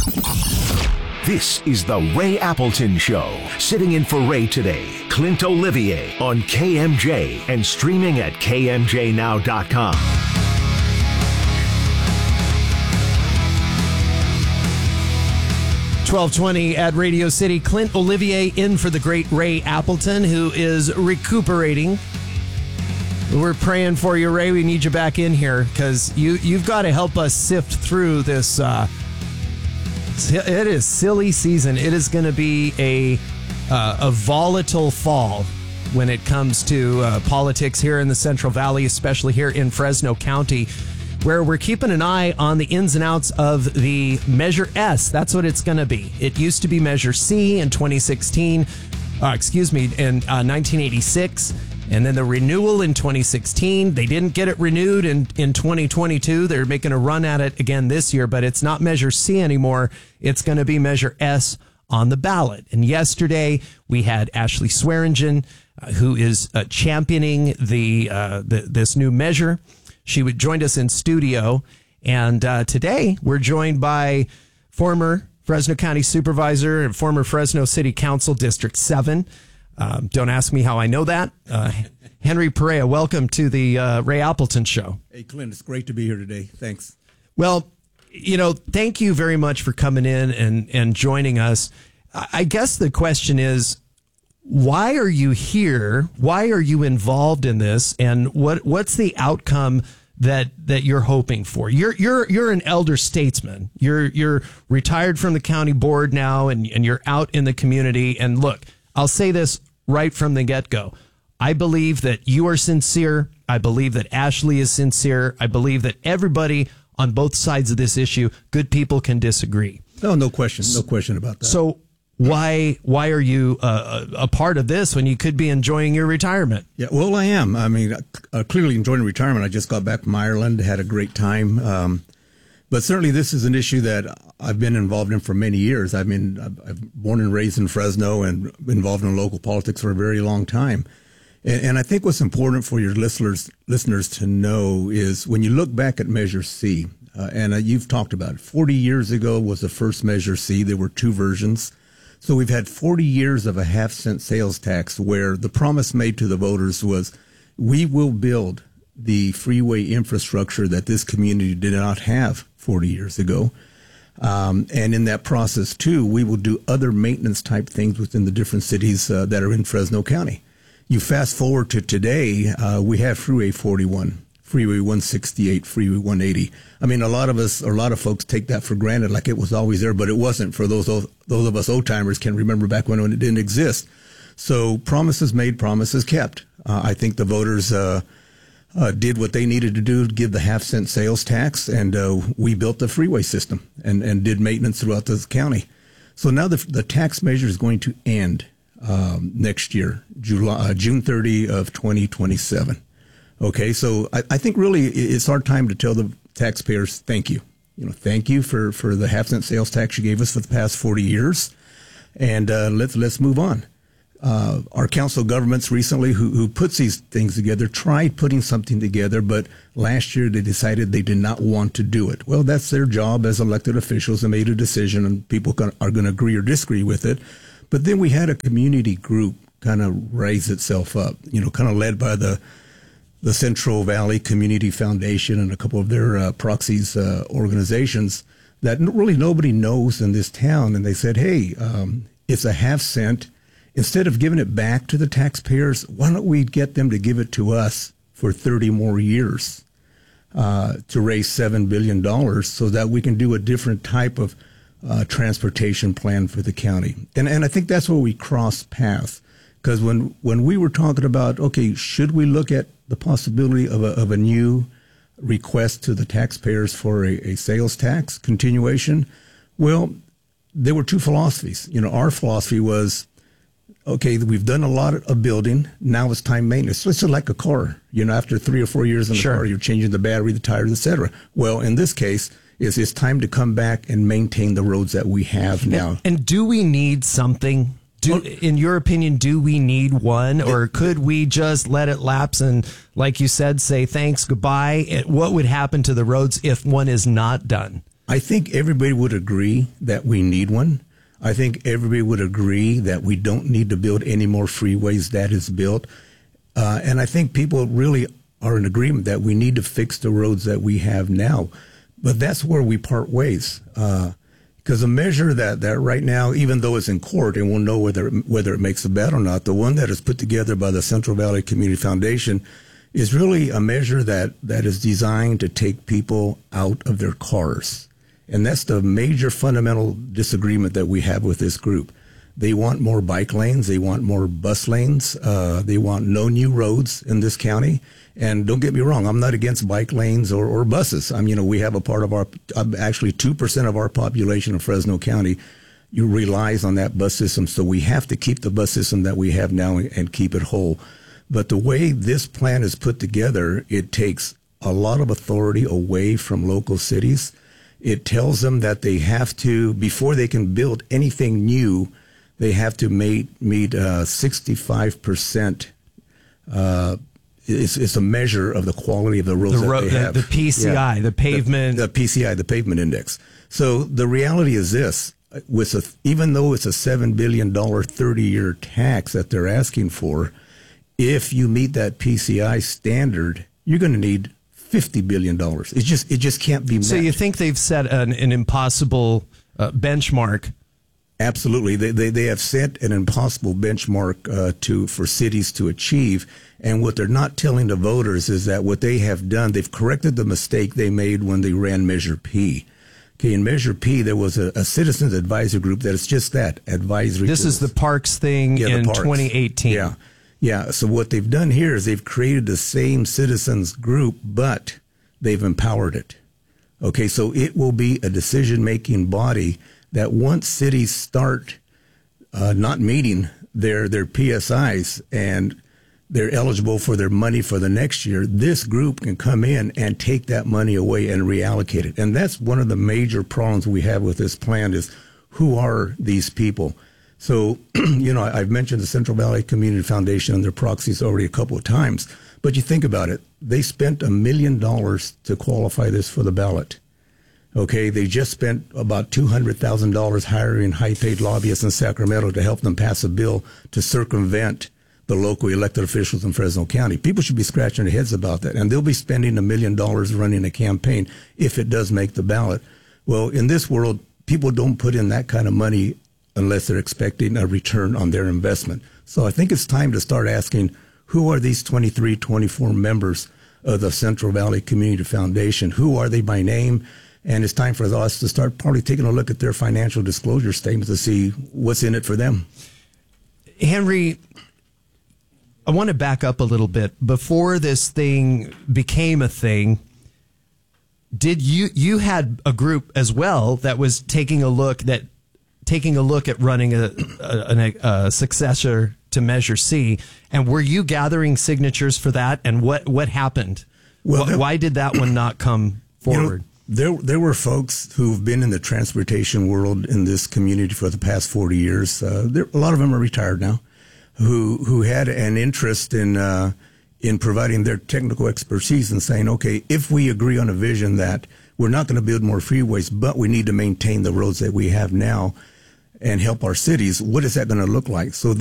This is the Ray Appleton Show. Sitting in for Ray today, Clint Olivier on KMJ and streaming at KMJNow.com. .1220 at Radio City. Clint Olivier in for the great Ray Appleton, who is recuperating. We're praying for you, Ray. We need you back in here because you've got to help us sift through this. It is silly season. It is going to be a volatile fall when it comes to politics here in the Central Valley, especially here in Fresno County, where we're keeping an eye on the ins and outs of the Measure S. That's what it's going to be. It used to be Measure C in 2016, in 1986, and then the renewal in 2016. They didn't get it renewed in 2022. They're making a run at it again this year, but it's not Measure C anymore. It's going to be Measure S on the ballot. And yesterday we had Ashley Swearingen, who is championing this new measure. She joined us in studio, and today we're joined by former Fresno County Supervisor and former Fresno City Council District 7. Don't ask me how I know that. Henry Perea, welcome to the Ray Appleton Show. Hey, Clint, it's great to be here today. Thanks. Well, thank you very much for coming in and joining us. I guess the question is, why are you here? Why are you involved in this? And what's the outcome that you're hoping for? You're an elder statesman. You're retired from the county board now, and you're out in the community. And look, I'll say this right from the get-go. I believe that you are sincere. I believe that Ashley is sincere. I believe that everybody on both sides of this issue, good people can disagree. No question. No question about that. So why are you a part of this when you could be enjoying your retirement? Yeah, well, I am. I mean, clearly enjoying retirement. I just got back from Ireland, had a great time. But certainly this is an issue that I've been involved in for many years. I've born and raised in Fresno and involved in local politics for a very long time. And I think what's important for your listeners to know is when you look back at Measure C, and you've talked about it, 40 years ago was the first Measure C. There were two versions. So we've had 40 years of a half-cent sales tax where the promise made to the voters was we will build the freeway infrastructure that this community did not have 40 years ago. And in that process, too, we will do other maintenance type things within the different cities that are in Fresno County. You fast forward to today, we have Freeway 41, Freeway 168, Freeway 180. I mean, a lot of folks take that for granted, like it was always there, but it wasn't. For those of us old timers can remember back when it didn't exist. So promises made, promises kept. I think the voters did what they needed to do to give the half-cent sales tax, and we built the freeway system and did maintenance throughout the county. So now the tax measure is going to end next year, June 30 of 2027. Okay, so I think really it's our time to tell the taxpayers thank you. Thank you for the half-cent sales tax you gave us for the past 40 years, and let's move on. Our council of governments recently, who puts these things together, tried putting something together, but last year they decided they did not want to do it. Well, that's their job as elected officials and made a decision, and people are going to agree or disagree with it. But then we had a community group kind of raise itself up, kind of led by the Central Valley Community Foundation and a couple of their proxies organizations that really nobody knows in this town. And they said, hey, it's a half cent. Instead of giving it back to the taxpayers, why don't we get them to give it to us for 30 more years to raise $7 billion so that we can do a different type of transportation plan for the county. And I think that's where we cross paths. Because when we were talking about, okay, should we look at the possibility of a new request to the taxpayers for a sales tax continuation? Well, there were two philosophies. Our philosophy was, okay, we've done a lot of building. Now it's time maintenance. It's like a car. After 3 or 4 years in the car, you're changing the battery, the tires, etc. Well, in this case, it's time to come back and maintain the roads that we have now. And do we need something? In your opinion, do we need one, or could we just let it lapse and, like you said, say thanks, goodbye? What would happen to the roads if one is not done? I think everybody would agree that we need one. I think everybody would agree that we don't need to build any more freeways that is built. And I think people really are in agreement that we need to fix the roads that we have now. But that's where we part ways. Because a measure that right now, even though it's in court and we'll know whether it makes a bet or not, the one that is put together by the Central Valley Community Foundation is really a measure that is designed to take people out of their cars. And that's the major fundamental disagreement that we have with this group. They want more bike lanes. They want more bus lanes. They want no new roads in this county. And don't get me wrong, I'm not against bike lanes or buses. We have a part of our, actually 2% of our population in Fresno County relies on that bus system. So we have to keep the bus system that we have now and keep it whole. But the way this plan is put together, it takes a lot of authority away from local cities. It tells them that they have to, before they can build anything new, they have to meet 65%. It's a measure of the quality of the roads that they have. The PCI, the pavement. The PCI, the pavement index. So the reality is this, even though it's a $7 billion 30-year tax that they're asking for, if you meet that PCI standard, you're going to need $50 billion. It just can't be met. So you think they've set an impossible benchmark? Absolutely. They have set an impossible benchmark for cities to achieve. And what they're not telling the voters is that what they have done, they've corrected the mistake they made when they ran Measure P. Okay, in Measure P, there was a citizens advisory group that is just that, advisory. This is the parks thing in 2018. Yeah. So what they've done here is they've created the same citizens group, but they've empowered it. Okay, so it will be a decision-making body that once cities start not meeting their PSIs and they're eligible for their money for the next year, this group can come in and take that money away and reallocate it. And that's one of the major problems we have with this plan is who are these people? So, I've mentioned the Central Valley Community Foundation and their proxies already a couple of times, but you think about it. They spent $1 million to qualify this for the ballot. Okay, they just spent about $200,000 hiring high-paid lobbyists in Sacramento to help them pass a bill to circumvent the local elected officials in Fresno County. People should be scratching their heads about that, and they'll be spending $1 million running a campaign if it does make the ballot. Well, in this world, people don't put in that kind of money unless they're expecting a return on their investment. So I think it's time to start asking, who are these 23, 24 members of the Central Valley Community Foundation? Who are they by name? And it's time for us to start probably taking a look at their financial disclosure statements to see what's in it for them. Henry, I want to back up a little bit. Before this thing became a thing, did you had a group as well that was taking a look at running a successor to Measure C, and were you gathering signatures for that? And what happened? Well, why did that one not come forward? There were folks who've been in the transportation world in this community for the past 40 years. A lot of them are retired now, who had an interest in providing their technical expertise and saying, okay, if we agree on a vision that we're not going to build more freeways, but we need to maintain the roads that we have now and help our cities, what is that going to look like? So